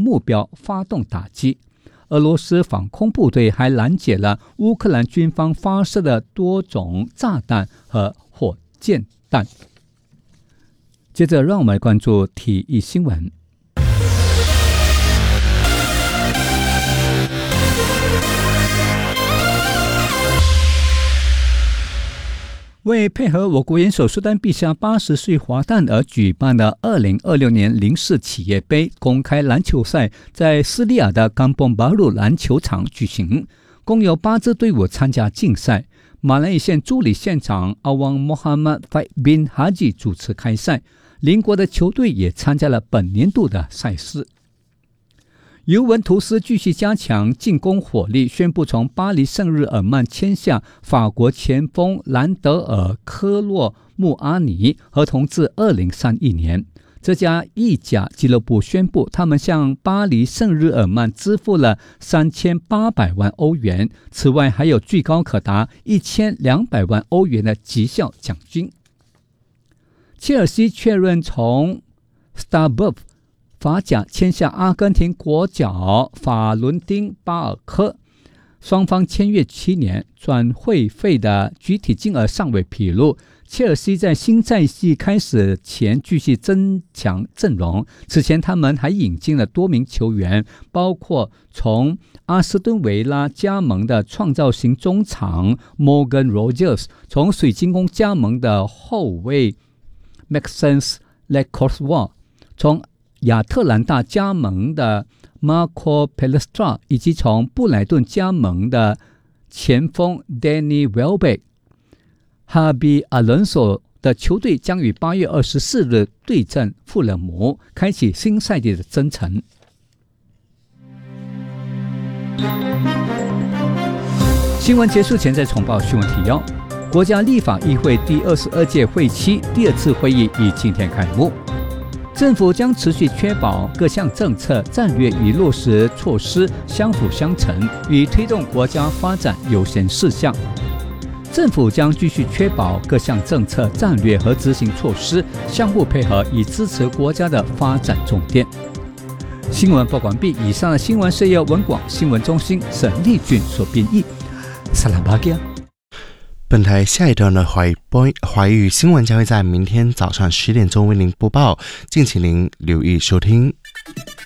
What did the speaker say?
目标发动打击。俄罗斯防空部队还拦截了乌克兰军方发射的多种炸弹和火箭弹。接着让我们关注体育新闻。为配合我国元首苏丹陛下80岁华诞而举办的2026年零式企业杯公开篮球赛在斯利亚的冈邦巴鲁篮球场举行，共有8支队伍参加竞赛。马来县助理县长阿旺穆罕默德·宾哈吉主持开赛，邻国的球队也参加了本年度的赛事。尤文图斯继续加强进攻火力，宣布从巴黎圣日耳曼签下法国前锋兰德尔·科洛穆阿尼，合同至2031年。这家意甲俱乐部宣布，他们向巴黎圣日耳曼支付了3800万欧元，此外还有最高可达1200万欧元的绩效奖金。切尔西确认从 Starbucks法甲签下阿根廷国脚法伦丁巴尔科，双方签约7年，转会费的具体金额尚未披露。切尔西在新赛季开始前继续增强阵容，此前他们还引进了多名球员，包括从阿斯顿维拉加盟的创造型中场 Morgan Rogers， 从水晶宫加盟的后卫 Maxence Lacroix， 从亚特兰大加盟的 Marco Pelestra， 以及从布莱顿加盟的前锋 Danny Welbeck。Javi Alonso 的球队将于8月24日对阵富勒姆，开启新赛季的征程。新闻结束前再重报新闻提要。国家立法议会第22届会期第2次会议于今天开幕。政府将持续确保各项政策战略与落实措施相辅相成，以推动国家发展优先事项。政府将继续确保各项政策战略和执行措施相互配合，以支持国家的发展重点。新闻播完毕，以上的新闻是由文广新闻中心沈立俊所编译。萨拉巴吉。 本台下一段的华语新闻将会在明天早上10点钟为您播报，敬请您留意收听。